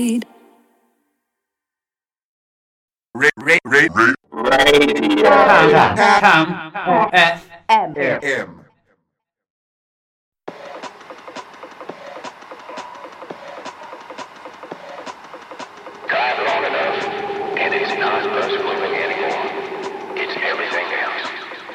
Come, FM. M. Drive long enough, and it's not possible.